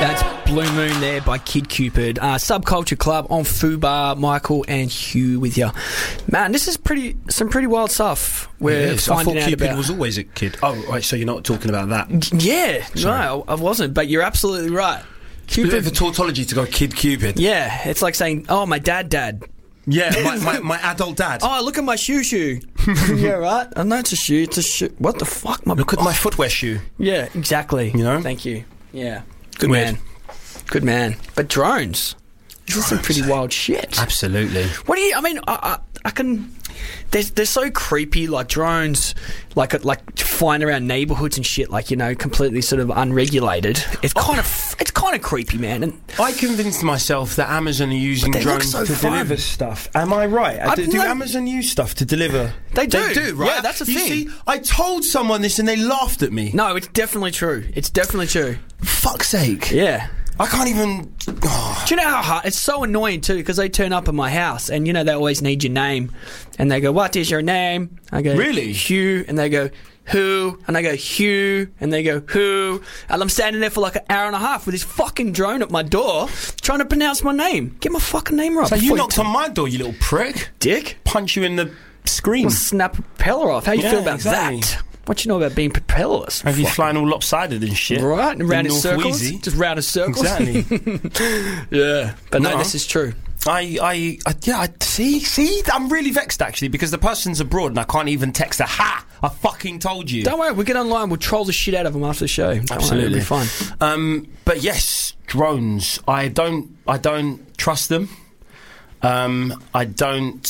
That's Blue Moon there by Kid Cupid. Subculture Club on Fubar. Michael and Hugh with you. Man, this is some pretty wild stuff. I thought Cupid about. was always a kid. Oh, right, so you're not talking about that. Yeah, Sorry. no, I wasn't, but you're absolutely right. Cupid. It's a bit of a tautology to go Kid Cupid. Yeah, it's like saying, oh, my dad. Yeah, my adult dad. Oh, look at my shoe. Yeah, right? I know it's a shoe. What the fuck? Look at my footwear shoe. Yeah, exactly. You know? Thank you. Yeah. Good man. Good man. But drones. This is some pretty wild shit. Absolutely. What do you... I mean, I can... They're so creepy, like drones, like flying around neighbourhoods and shit, like, you know, completely sort of unregulated. It's kind of creepy, man. And I convinced myself that Amazon are using drones to deliver stuff. Am I right? Do Amazon use stuff to deliver? They do. They do, right? Yeah, that's a thing. You see, I told someone this and they laughed at me. No, it's definitely true. Fuck's sake. Yeah. I can't even... Oh. Do you know how hard... It's so annoying, too, because they turn up at my house and, you know, they always need your name. And they go, what is your name? I go, really? Hugh. And they go, who? And I go, Hugh. And they go, who? And I'm standing there for like an hour and a half with this fucking drone at my door trying to pronounce my name. Get my fucking name right. So you knocked on my door, you little prick. Dick. Punch you in the screen. We'll snap a propeller off. How you feel about that? What you know about being propellerless? Have you flying all lopsided and shit? Right, and round in circles. Just round in circles. Exactly. Yeah. But no, this is true. I see, I'm really vexed actually because the person's abroad and I can't even text her. Ha! I fucking told you. Don't worry, we'll get online. We'll troll the shit out of them after the show. Absolutely, it'll be fun. But yes, drones. I don't trust them. I don't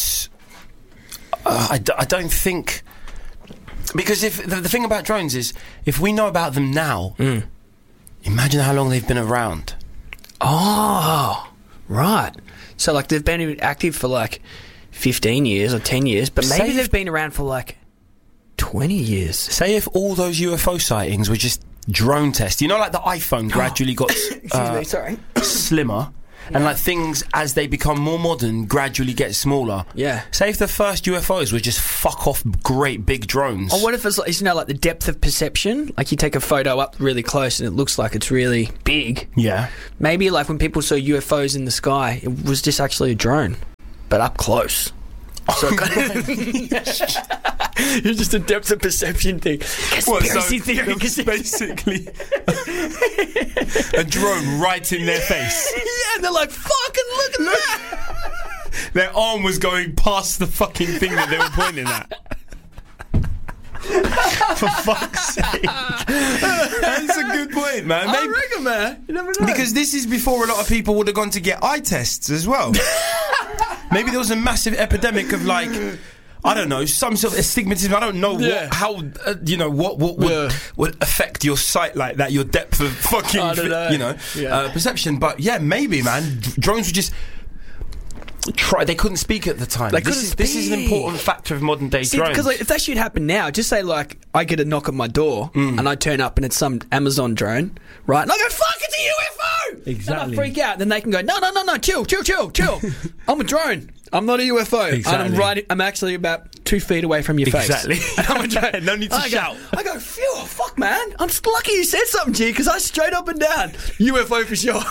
think. Because if the thing about drones is, if we know about them now, imagine how long they've been around. Oh, right. So, like, they've been active for, like, 15 years or 10 years, but maybe they've been around for, like, 20 years. Say if all those UFO sightings were just drone tests. You know, like the iPhone gradually got slimmer. And like things, as they become more modern, gradually get smaller. Yeah. Say if the first UFOs were just fuck off great big drones. Or what if it's like, you know, like the depth of perception? Like you take a photo up really close and it looks like it's really big. Yeah. Maybe like when people saw UFOs in the sky, it was just actually a drone, but up close. So it's just a depth of perception thing. Conspiracy theory. Basically a drone right in their face. Yeah, and they're like, fucking look at that. Their arm was going past the fucking thing that they were pointing at. For fuck's sake. That's a good point, man. I reckon, man. You never know. Because this is before a lot of people would have gone to get eye tests as well. Maybe there was a massive epidemic of like, I don't know, some sort of astigmatism. I don't know what would affect your sight like that, your depth of fucking, perception. But yeah, maybe, man. Drones were just... They couldn't speak at the time. This is an important factor of modern day drones. Because like, if that shit happened now, just say like I get a knock at my door and I turn up and it's some Amazon drone, right? And I go, fuck, it's a UFO! Exactly. And I freak out. Then they can go, no, chill. I'm a drone. I'm not a UFO. Exactly. And I'm actually about 2 feet away from your face. Exactly. And I'm a drone. No need to shout. I go, phew, fuck, man. I'm just lucky you said something, G, because I straight up and down. UFO for sure.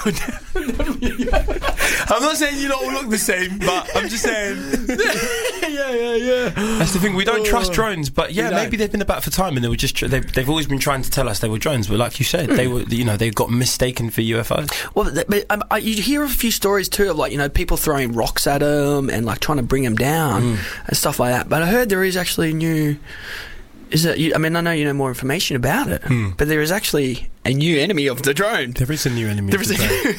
I'm not saying you don't all look the same, but I'm just saying. Yeah. That's the thing. We don't trust drones, but yeah, maybe they've been about for time, and they were just they've always been trying to tell us they were drones, but like you said, they were, they got mistaken for UFOs. Well, but you hear a few stories too of like people throwing rocks at them and like trying to bring them down and stuff like that. But I heard there is actually new. I know you know more information about it, but there is actually a new enemy of the drone. There is a new enemy. There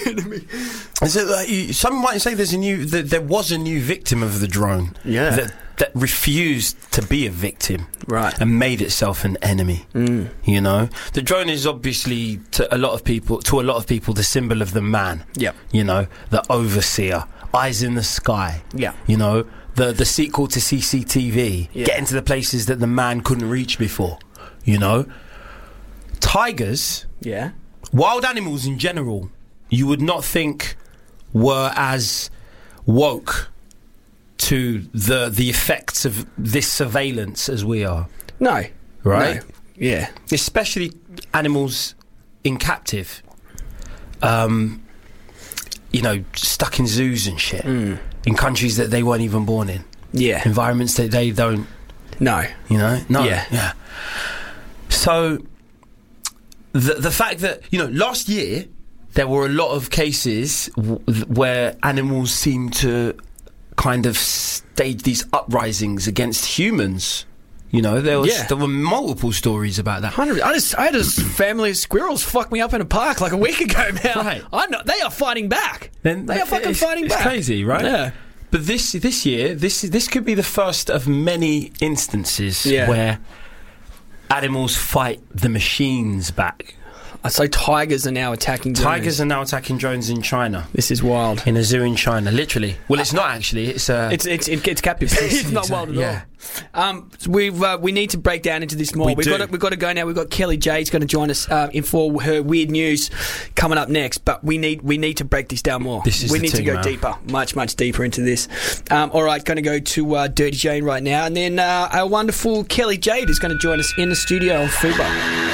some might say there was a new victim of the drone. Yeah. That refused to be a victim, right, and made itself an enemy. You know, the drone is obviously to a lot of people the symbol of the man. Yeah. You know, the overseer, eyes in the sky. Yeah. You know, the sequel to CCTV, getting to the places that the man couldn't reach before. You know, tigers, wild animals in general, you would not think were as woke to the effects of this surveillance as we are. No. Right? No. Yeah. Especially animals in captive. stuck in zoos and shit in countries that they weren't even born in. Yeah. Environments that they don't. No. No. Yeah. So the fact that last year there were a lot of cases where animals seem to kind of stage these uprisings against humans. There were multiple stories about that. I had a family of squirrels fuck me up in a park like a week ago now. Right. I know they are fighting back. They are fucking fighting back. It's crazy, right? Yeah. But this year, this could be the first of many instances where animals fight the machines back. So tigers are now attacking drones. Tigers are now attacking drones in China. This is wild. In a zoo in China, literally. Well, it's not actually. It's captive. It's not wild at all. We need to break down into this more. We've got to go now. We've got Kelly J's going to join us for her weird news coming up next. But we need to break this down more. We need to go deeper, much deeper into this. All right, going to go to Dirty Jane right now, and then our wonderful Kelly Jade is going to join us in the studio on Fubo.